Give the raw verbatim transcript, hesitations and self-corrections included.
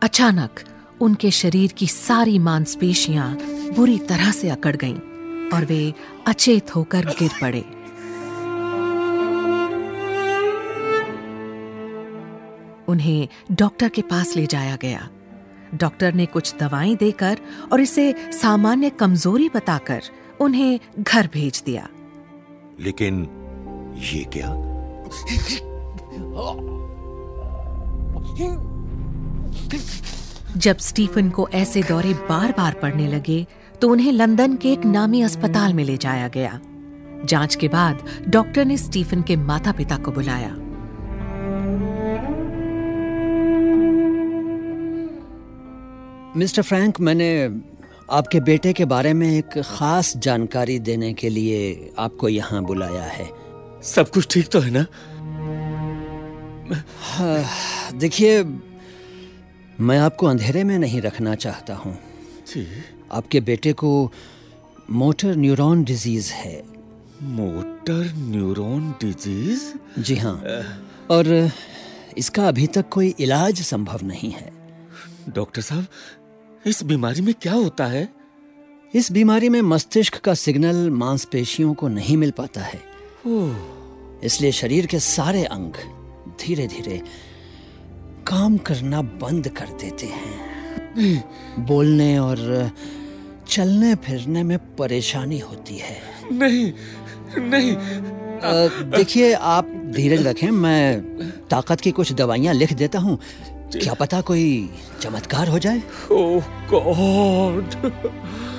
अचानक उनके शरीर की सारी मांसपेशियां बुरी तरह से अकड़ गईं और वे अचेत होकर गिर पड़े। उन्हें डॉक्टर के पास ले जाया गया। डॉक्टर ने कुछ दवाएं देकर और इसे सामान्य कमजोरी बताकर उन्हें घर भेज दिया। लेकिन ये क्या? जब स्टीफन को ऐसे दौरे बार बार पड़ने लगे तो उन्हें लंदन के एक नामी अस्पताल में ले जाया गया। जांच के बाद डॉक्टर ने स्टीफन के माता पिता को बुलाया। मिस्टर फ्रैंक, मैंने आपके बेटे के बारे में एक खास जानकारी देने के लिए आपको यहाँ बुलाया है। सब कुछ ठीक तो है ना? हाँ, देखिए, मैं आपको अंधेरे में नहीं रखना चाहता हूँ। जी। आपके बेटे को मोटर न्यूरॉन डिजीज है। Motor neuron disease? जी हाँ, और इसका अभी तक कोई इलाज संभव नहीं है। डॉक्टर साहब, इस बीमारी में क्या होता है? इस बीमारी में मस्तिष्क का सिग्नल मांसपेशियों को नहीं मिल पाता है, इसलिए शरीर के सारे अंग धीरे धीरे काम करना बंद कर देते हैं। बोलने और चलने फिरने में परेशानी होती है। नहीं नहीं। देखिए, आप धीरज रखें, मैं ताकत की कुछ दवाइयां लिख देता हूँ। क्या पता कोई चमत्कार हो जाए। ओह गॉड।